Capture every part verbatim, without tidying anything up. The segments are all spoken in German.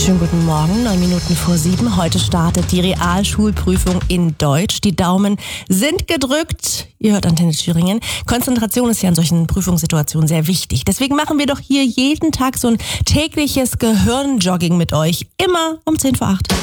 Schönen guten Morgen, neun Minuten vor sieben. Heute startet die Realschulprüfung in Deutsch. Die Daumen sind gedrückt. Ihr hört Antenne Thüringen. Konzentration ist ja in solchen Prüfungssituationen sehr wichtig. Deswegen machen wir doch hier jeden Tag so ein tägliches Gehirnjogging mit euch. Immer um zehn vor acht.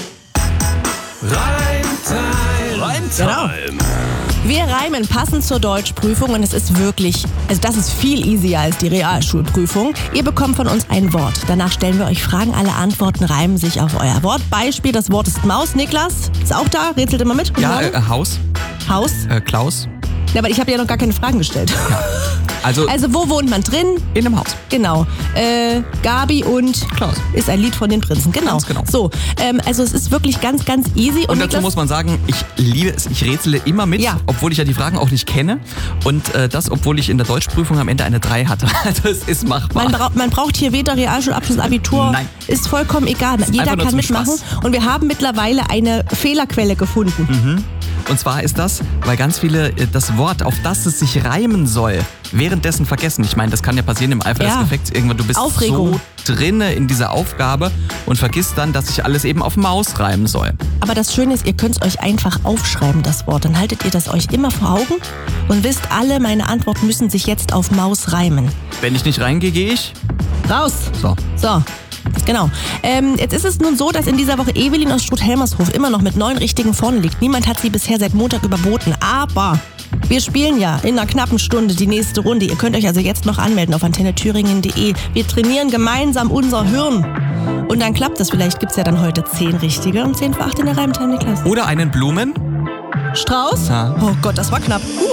Reimtime. Reimtime. Genau. Wir reimen passend zur Deutschprüfung und es ist wirklich, also das ist viel easier als die Realschulprüfung. Ihr bekommt von uns ein Wort. Danach stellen wir euch Fragen. Alle Antworten reimen sich auf euer Wort. Beispiel, das Wort ist Maus. Niklas ist auch da, rätselt immer mit. Ja, äh, Haus. Haus. Äh, Klaus. Ja, aber ich habe ja noch gar keine Fragen gestellt. Ja. Also, Also wo wohnt man drin? in einem Haus. Genau. Äh, Gabi und Klaus. ist ein Lied von den Prinzen. Genau. Ganz genau. So, ähm, also es ist wirklich ganz, ganz easy. Und, dazu Niklas, muss man sagen, ich liebe es, ich rätsele immer mit, Ja. obwohl ich ja die Fragen auch nicht kenne. Und äh, das, obwohl ich in der Deutschprüfung am Ende eine drei hatte. Also es ist machbar. Man, braucht, man braucht hier weder Realschulabschluss, Abitur. Nein. Ist vollkommen egal. Jeder einfach nur kann zum mitmachen. Spaß. Und wir haben mittlerweile eine Fehlerquelle gefunden. Und zwar ist das, weil ganz viele äh, das Wort, auf das es sich reimen soll, währenddessen vergessen. Ich meine, das kann ja passieren im Eifer Ja. des Gefechts. Irgendwann, du bist Aufregung. so drinne in dieser Aufgabe und vergisst dann, dass sich alles eben auf Maus reimen soll. Aber das Schöne ist, ihr könnt es euch einfach aufschreiben, das Wort. Dann haltet ihr das euch immer vor Augen und wisst alle, meine Antworten müssen sich jetzt auf Maus reimen. Wenn ich nicht reingehe, gehe ich. Raus! So. So, genau. Ähm, jetzt ist es nun so, dass in dieser Woche Evelyn aus Struth-Helmershof immer noch mit neun Richtigen vorne liegt. Niemand hat sie bisher seit Montag überboten. Aber wir spielen ja in einer knappen Stunde die nächste Runde. Ihr könnt euch also jetzt noch anmelden auf antenne thüringen punkt de. Wir trainieren gemeinsam unser Hirn. Und dann klappt das. Vielleicht gibt es ja dann heute zehn Richtige um zehn vor acht in der Reimtime, Niklas. Oder einen Blumen. Strauß? Ja. Oh Gott, das war knapp. Uh.